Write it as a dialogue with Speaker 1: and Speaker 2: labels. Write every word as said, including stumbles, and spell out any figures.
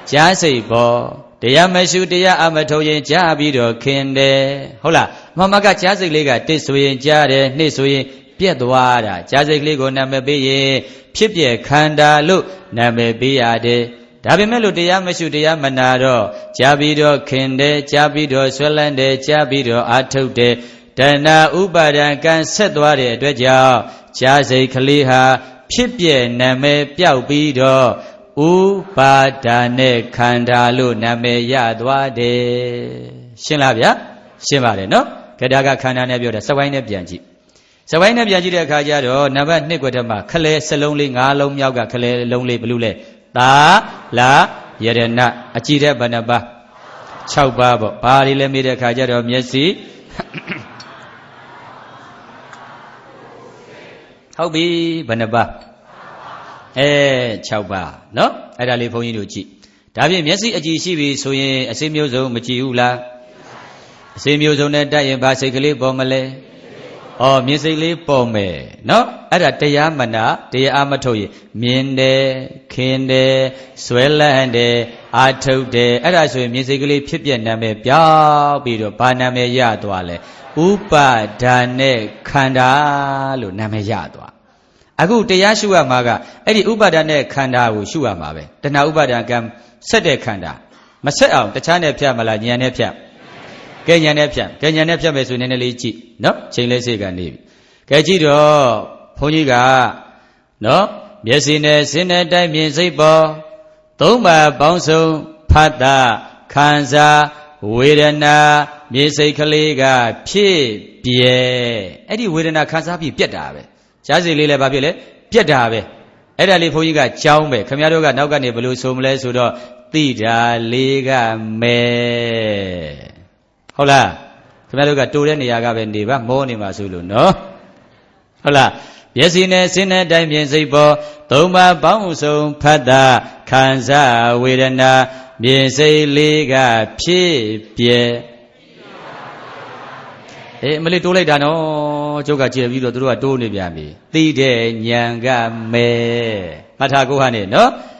Speaker 1: ကြားစိတ်ပေါ်တရားမရှိတရားအမထုတ်ရင်ကြားပြီးတော့ခင်တယ်ဟုတ်လားမမကကြားစိတ်လေးကတစ်ဆိုရင်ကြားတယ်နှစ်ဆိုရင်ပြက်သွားတာကြားစိတ်ကလေးကိုနာမည်ပေးရင်ဖြစ်ပြခန္ဓာလို့နာမည်ပေးရတယ်ဒါပေမဲ့လို့တရားမရှိတရားမနာတော့ကြားပြီးတော့ခင်တယ်ကြားပြီးတော့ဆွဲလန်းတယ်ကြားပြီးတော့အာထုတ်တယ်တဏှာဥပါဒံကံဆက်သွားတဲ့အတွက်ကြောင့်ကြားစိတ်ကလေးဟာဖြစ်ပြနာမည်ပြောက်ပြီးတော့ဥပါဒာနဲ့ခန္ဓာလို့နာမည်ရသွားတယ်ရှင်းလားဗျာရှင်းပါတယ်နော်ခဒါကခန္ဓာနဲ့ပြောတယ်စဝိုင်းနဲ့ပြန်ကြည့်စဝိုင်းနဲ့ပြန်ကြည့်တဲ့အခါကျတော့နံပါတ်နှစ်ကွက်ထဲမှာခလဲစလုံးလေး၅လုံးမြောက်ကခလဲလုံးလေးဘလူးလဲသာလာယရဏအကြည့်တဲ့ဘဏ္ဍပါ၆ပါးပေါ့ဘာတွေလဲမေးတဲ့အခါကျတော့မျက်စိဟုတ်ပြီဘယ်နှပါအဲ၆ပါးเนาะအဲ့ဒါလေးဘုန်းကြီးတို့ကြည့်ဒါဖြင့်မျက်စိအကြည့်ရှိပြီဆိုရင်အစိမျိုးစုံမကြည့်ဘူးလားအစိမျိုးစုံနဲ့တက်ရင်ဘာစိတ်ကလေးပေါ်မလဲဩမြင်စိတ်လေးပေါ်မယ်เนาะအဲ့ဒါတရားမနာတရားမထုတ်ရင်မြင်တယ်ခင်တယ်ဆွဲလန်းတယ်အာထုတ်တယ်အဲ့ဒါဆိုရင်မြင်စိတ်ကလေးဖြစ်ပြနာမည်ပြောက်ပြီးတော့ဘာနာမည်ရသွားလဲဥပါဒာနဲ့ခန္ဓာလို့နာမည်ရသွားအခုတရားရှုရမှာကအဲ့ဒီဥပါဒာနဲ့ခန္ဓာကိုရှုရမှာပဲတဏှာဥပါဒံကံဆက်တဲ့ခန္ဓာမဆက်အောင်တခြားနဲ့ဖြတ်မလားဉာဏ်နဲ့ဖြတ်ကဲဉာဏ်နဲ့ဖြတ်ကဲဉာဏ်နဲ့ဖြတ်မယ်ဆိုရင်နည်းနည်းလေးကြည့်နော်ချိန်လေးစိတ်ကနေပြီကဲကြည့်တော့ဘုန်းကြီးကနော်မျက်စိနဲ့စင်းနဲ့တိုင်းမြင်စိတ်ပေါ်သုံးပါးပေါင်းစုံဖတ်တာခံစားဝေဒနာမြေစိတ်ကလေးကဖြစ်ပြဲအဲ့ဒီဝေဒနာခံစားပြီးပြက်တာပဲကြားစိတ်လေးလည်းဘာဖြစ်လဲပြက်တာပဲအဲ့ဒါလေးဘုန်းကြီးကကြောင်းပဲခင်ဗျားတို့ကနောက်ကနေဘယ်လိုဆိုမလဲဆိုတော့သိတာလေးကမဲဟုတ်လားခင်ဗျားတို့ကတိုးတဲ့နေရာကပဲနေပါမောနေမှာဆိုလို့နော်ဟုတ်လားမျက်စိနဲ့စင်းနဲ့တိုင်းမြင်စိတ်ပေါ်သုံးပါးပေါင်းစုံဖတ်တာခံစားဝေဒနာမြင်စိတ်လေးကဖြစ်ပြဲအေးမလေးတိုးလိုက်တာနော်ကျုပ်ကကြည့်ပြီးတော့သူတို့ကတိုးနေပြန်ပြီသိတဲ့ဉာဏ်ကမဲမှတ်ထားကိုဟာနေနော်